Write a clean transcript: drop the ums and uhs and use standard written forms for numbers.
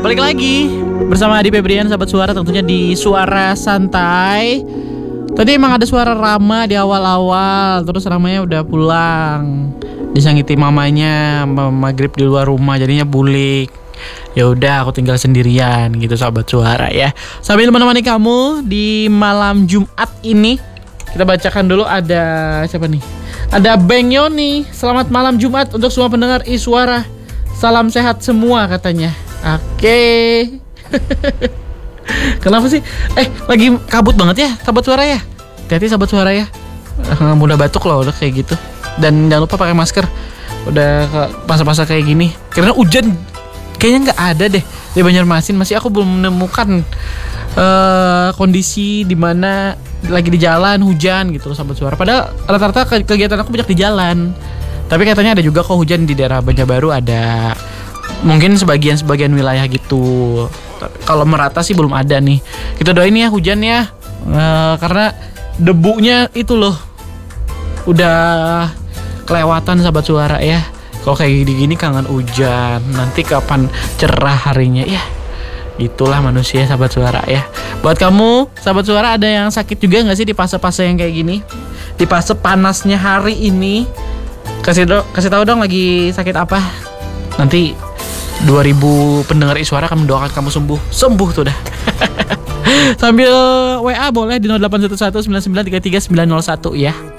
Balik lagi bersama Adi Febrian, sahabat suara, tentunya di Suara Santai. Tadi emang ada suara Rama di awal-awal, terus Ramanya udah pulang, disangiti mamanya maghrib di luar rumah, jadinya bulik. Ya udah, aku tinggal sendirian gitu, sahabat suara ya. Sambil menemani kamu di malam Jumat ini, kita bacakan dulu ada siapa nih? Ada Beng Yoni. Selamat malam Jumat untuk semua pendengar Iswara. Salam sehat semua katanya. Oke. Kenapa sih? Lagi kabut banget ya, sahabat suara ya. Hati-hati sahabat suara ya. Mudah batuk loh udah kayak gitu. Dan jangan lupa pakai masker. Udah pasang-pasang kayak gini. Karena hujan kayaknya nggak ada deh di Banjarmasin. Masih aku belum menemukan kondisi di mana lagi di jalan hujan gitu loh, sahabat suara. Padahal rata-rata kegiatan aku banyak di jalan. Tapi katanya ada juga kok hujan di daerah Banjarbaru, ada mungkin sebagian wilayah gitu. Kalau merata sih belum ada nih. Kita doain ya hujan ya, karena debunya itu loh udah kelewatan, sahabat suara ya. Kalau kayak gini kangen hujan. Nanti kapan cerah harinya ya. Itulah manusia, sahabat suara ya. Buat kamu sahabat suara, ada yang sakit juga gak sih di fase-fase yang kayak gini? Di fase panasnya hari ini, kasih tahu dong lagi sakit apa. Nanti 2000 pendengar Iswara akan mendoakan kamu sembuh tuh dah. Sambil WA boleh di 0811 9933 901 ya.